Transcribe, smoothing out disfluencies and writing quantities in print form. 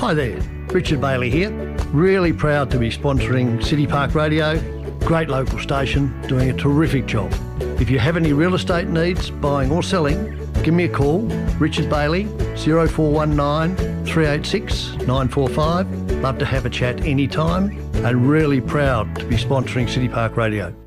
Hi there, Richard Bailey here. Really proud to be sponsoring City Park Radio. Great local station, doing a terrific job. If you have any real estate needs, buying or selling, give me a call, Richard Bailey, 0419 386 945. Love to have a chat anytime and really proud to be sponsoring City Park Radio.